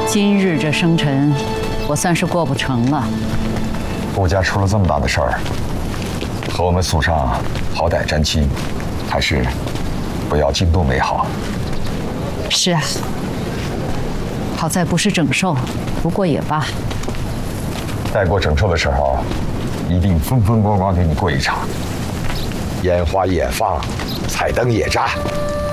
今日这生辰，我算是过不成了。 顾家出了这么大的事儿，和我们祖上好歹沾亲，还是不要惊动为好。 是啊，好在不是整寿，不过也罢。 待过整寿的时候，一定风风光光给你过一场，烟花也放，彩灯也炸。